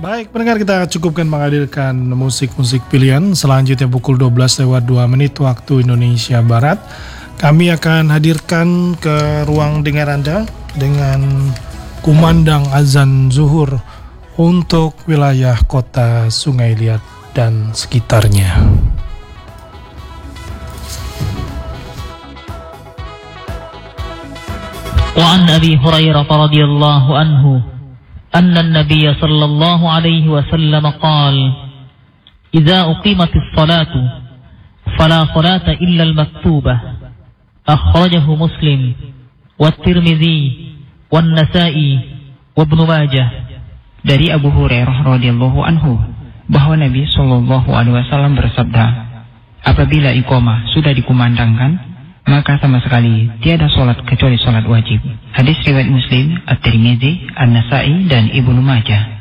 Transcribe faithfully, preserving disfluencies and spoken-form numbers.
Baik, pendengar, kita cukupkan menghadirkan musik-musik pilihan. Selanjutnya pukul dua belas lewat dua menit waktu Indonesia Barat, kami akan hadirkan ke ruang dengar Anda dengan kumandang azan zuhur untuk wilayah kota Sungai Liat dan sekitarnya. Wa an Abi Hurairah radhiyallahu anhu أن النبي صلى الله عليه وسلم قال إذا أقيمت الصلاة فلا صلاة إلا المكتوبة أخرجه مسلم والترمذي والنسائي وابن ماجه. Dari Abu Hurairah radhiyallahu anhu bahwa Nabi sallallahu alaihi wasallam bersabda, apabila iqamah sudah dikumandangkan, maka sama sekali tiada solat kecuali solat wajib. Hadis riwayat Muslim, At-Tirmidzi, An-Nasa'i dan Ibnu Majah.